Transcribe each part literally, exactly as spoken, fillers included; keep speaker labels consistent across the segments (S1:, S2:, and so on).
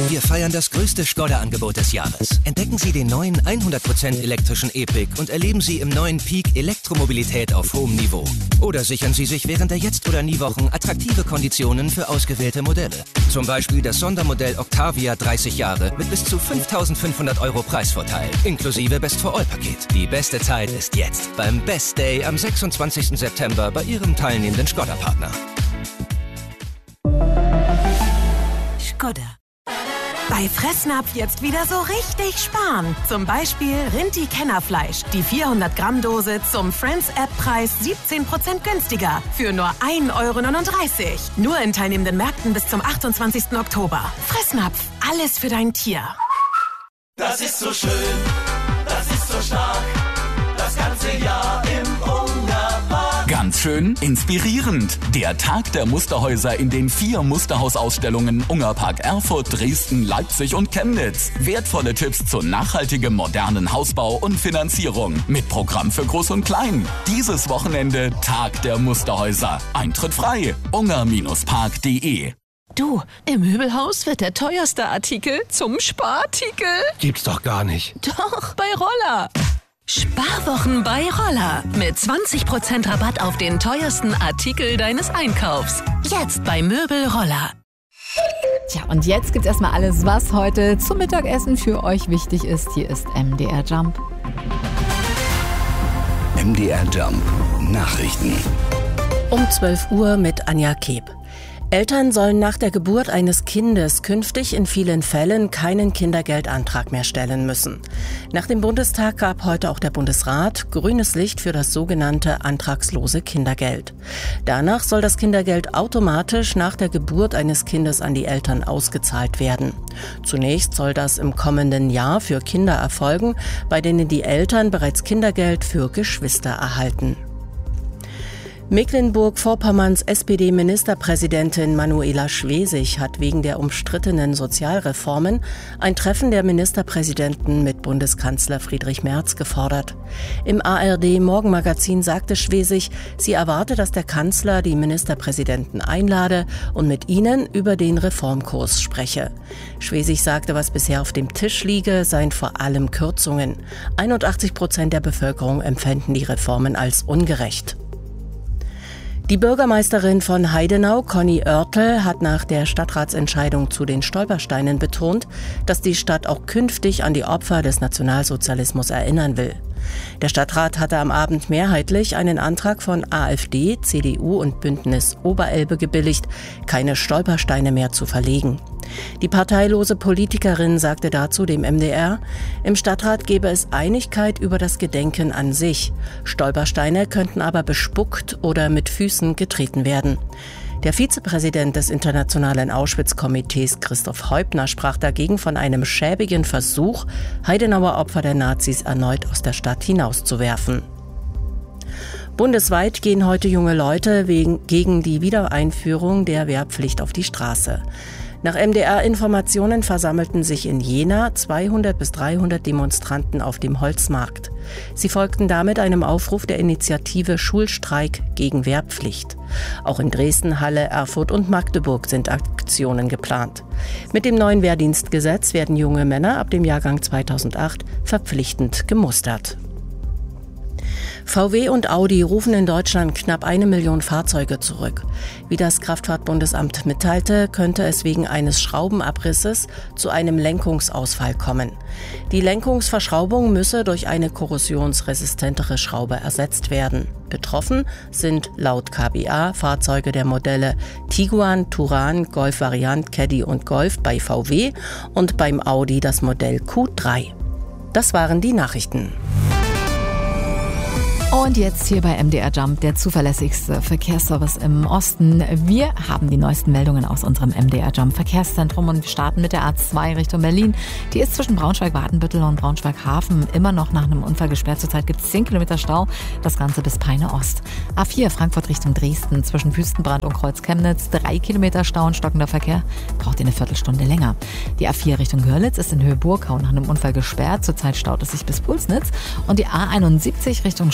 S1: Wir feiern das größte Skoda-Angebot des Jahres. Entdecken Sie den neuen hundert Prozent elektrischen E-Pick und erleben Sie im neuen Peak Elektromobilität auf hohem Niveau. Oder sichern Sie sich während der Jetzt- oder Nie-Wochen attraktive Konditionen für ausgewählte Modelle. Zum Beispiel das Sondermodell Octavia dreißig Jahre mit bis zu fünftausendfünfhundert Euro Preisvorteil, inklusive Best-for-All-Paket. Die beste Zeit ist jetzt beim Best Day am sechsundzwanzigsten September bei Ihrem teilnehmenden Skoda-Partner.
S2: Skoda. Bei Fressnapf jetzt wieder so richtig sparen. Zum Beispiel Rinti-Kennerfleisch. Die vierhundert Gramm Dose zum Friends-App-Preis siebzehn Prozent günstiger. Für nur ein Euro neununddreißig. Nur in teilnehmenden Märkten bis zum achtundzwanzigsten Oktober. Fressnapf. Alles für dein Tier.
S3: Das ist so schön. Das ist so stark. Das ganze Jahr im Ungarpark.
S4: Ganz schön inspirierend. Der Tag der Musterhäuser in den vier Musterhausausstellungen Ungarpark Erfurt, Dresden, Leipzig und Chemnitz. Wertvolle Tipps zu nachhaltigem modernen Hausbau und Finanzierung. Mit Programm für Groß und Klein. Dieses Wochenende Tag der Musterhäuser. Eintritt frei. ungar Park punkt de.
S5: Du, im Möbelhaus wird der teuerste Artikel zum Sparartikel.
S6: Gibt's doch gar nicht.
S5: Doch, bei Roller. Sparwochen bei Roller. Mit zwanzig Prozent Rabatt auf den teuersten Artikel deines Einkaufs. Jetzt bei Möbel Roller.
S7: Tja, und jetzt gibt's erstmal alles, was heute zum Mittagessen für euch wichtig ist. Hier ist M D R Jump.
S8: M D R Jump. Nachrichten.
S9: Um zwölf Uhr mit Anja Keb. Eltern sollen nach der Geburt eines Kindes künftig in vielen Fällen keinen Kindergeldantrag mehr stellen müssen. Nach dem Bundestag gab heute auch der Bundesrat grünes Licht für das sogenannte antragslose Kindergeld. Danach soll das Kindergeld automatisch nach der Geburt eines Kindes an die Eltern ausgezahlt werden. Zunächst soll das im kommenden Jahr für Kinder erfolgen, bei denen die Eltern bereits Kindergeld für Geschwister erhalten. Mecklenburg-Vorpommerns S P D-Ministerpräsidentin Manuela Schwesig hat wegen der umstrittenen Sozialreformen ein Treffen der Ministerpräsidenten mit Bundeskanzler Friedrich Merz gefordert. Im A R D-Morgenmagazin sagte Schwesig, sie erwarte, dass der Kanzler die Ministerpräsidenten einlade und mit ihnen über den Reformkurs spreche. Schwesig sagte, was bisher auf dem Tisch liege, seien vor allem Kürzungen. einundachtzig Prozent der Bevölkerung empfänden die Reformen als ungerecht. Die Bürgermeisterin von Heidenau, Conny Oertel, hat nach der Stadtratsentscheidung zu den Stolpersteinen betont, dass die Stadt auch künftig an die Opfer des Nationalsozialismus erinnern will. Der Stadtrat hatte am Abend mehrheitlich einen Antrag von AfD, C D U und Bündnis Oberelbe gebilligt, keine Stolpersteine mehr zu verlegen. Die parteilose Politikerin sagte dazu dem M D R, im Stadtrat gebe es Einigkeit über das Gedenken an sich. Stolpersteine könnten aber bespuckt oder mit Füßen getreten werden. Der Vizepräsident des Internationalen Auschwitz-Komitees Christoph Heubner sprach dagegen von einem schäbigen Versuch, Heidenauer Opfer der Nazis erneut aus der Stadt hinauszuwerfen. Bundesweit gehen heute junge Leute wegen, gegen die Wiedereinführung der Wehrpflicht auf die Straße. Nach M D R-Informationen versammelten sich in Jena zweihundert bis dreihundert Demonstranten auf dem Holzmarkt. Sie folgten damit einem Aufruf der Initiative Schulstreik gegen Wehrpflicht. Auch in Dresden, Halle, Erfurt und Magdeburg sind Aktionen geplant. Mit dem neuen Wehrdienstgesetz werden junge Männer ab dem Jahrgang zweitausendacht verpflichtend gemustert. V W und Audi rufen in Deutschland knapp eine Million Fahrzeuge zurück. Wie das Kraftfahrtbundesamt mitteilte, könnte es wegen eines Schraubenabrisses zu einem Lenkungsausfall kommen. Die Lenkungsverschraubung müsse durch eine korrosionsresistentere Schraube ersetzt werden. Betroffen sind laut K B A Fahrzeuge der Modelle Tiguan, Touran, Golf Variant, Caddy und Golf bei V W und beim Audi das Modell Q drei. Das waren die Nachrichten.
S7: Und jetzt hier bei M D R Jump, der zuverlässigste Verkehrsservice im Osten. Wir haben die neuesten Meldungen aus unserem M D R Jump Verkehrszentrum und wir starten mit der A zwei Richtung Berlin. Die ist zwischen Braunschweig-Wadenbüttel und Braunschweig-Hafen immer noch nach einem Unfall gesperrt. Zurzeit gibt es zehn Kilometer Stau, das Ganze bis Peine Ost. A vier Frankfurt Richtung Dresden zwischen Wüstenbrand und Kreuz Chemnitz. Drei Kilometer Stau und stockender Verkehr, braucht ihr eine Viertelstunde länger. Die A vier Richtung Görlitz ist in Höhe Burgau nach einem Unfall gesperrt. Zurzeit staut es sich bis Pulsnitz. Und die A einundsiebzig Richtung Schweinfurt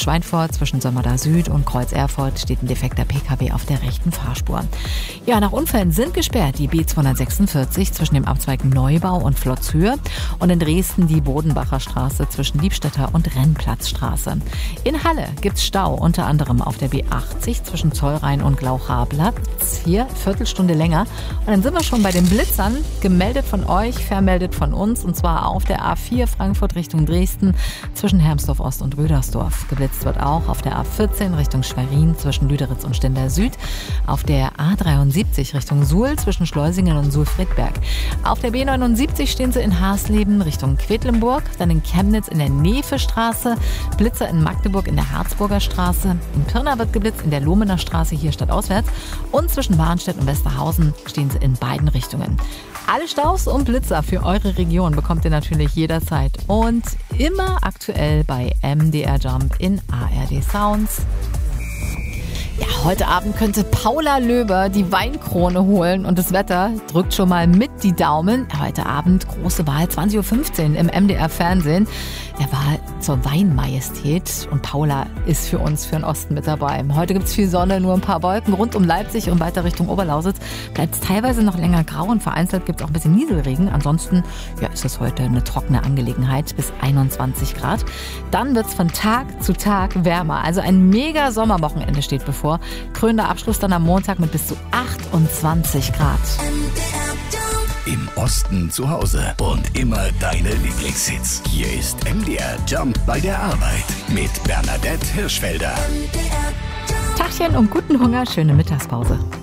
S7: vor. Zwischen Sömmerda Süd und Kreuz Erfurt steht ein defekter P K W auf der rechten Fahrspur. Ja, nach Unfällen sind gesperrt die B zweihundertsechsundvierzig zwischen dem Abzweig Neubau und Flotzhöhe und in Dresden die Bodenbacher Straße zwischen Liebstädter und Rennplatzstraße. In Halle gibt's Stau, unter anderem auf der B achtzig zwischen Zollrhein und Glaucharplatz. Hier Viertelstunde länger. Und dann sind wir schon bei den Blitzern. Gemeldet von euch, vermeldet von uns. Und zwar auf der A vier Frankfurt Richtung Dresden zwischen Hermsdorf Ost und Rödersdorf. Geblitzt wird auch auf der A vierzehn Richtung Schwerin zwischen Lüderitz und Stendal Süd. Auf der A dreiundsiebzig Richtung Suhl zwischen Schleusingen und Suhl-Friedberg. Auf der B neunundsiebzig stehen sie in Hasleben Richtung Quedlinburg. Dann in Chemnitz in der Nefe-Straße. Blitzer in Magdeburg in der Harzburger Straße. In Pirna wird geblitzt in der Lohmener Straße hier stadtauswärts. Und zwischen Warnstedt und Westerhausen stehen sie in beiden Richtungen. Alle Staus und Blitzer für eure Region bekommt ihr natürlich jederzeit und immer aktuell bei M D R Jump in A R D Sounds. Ja, heute Abend könnte Paula Löber die Weinkrone holen und das Wetter drückt schon mal mit die Daumen. Heute Abend große Wahl, zwanzig Uhr fünfzehn im M D R Fernsehen. Der Wahl zur Weinmajestät und Paula ist für uns, für den Osten mit dabei. Heute gibt es viel Sonne, nur ein paar Wolken. Rund um Leipzig und weiter Richtung Oberlausitz bleibt es teilweise noch länger grau und vereinzelt gibt es auch ein bisschen Nieselregen. Ansonsten ja, ist es heute eine trockene Angelegenheit bis einundzwanzig Grad. Dann wird es von Tag zu Tag wärmer. Also ein mega Sommerwochenende steht bevor. Krönender Abschluss dann am Montag mit bis zu achtundzwanzig Grad.
S8: Im Osten zu Hause und immer deine Lieblingshits. Hier ist M D R Jump bei der Arbeit mit Bernadette Hirschfelder.
S7: Tachchen und guten Hunger, schöne Mittagspause.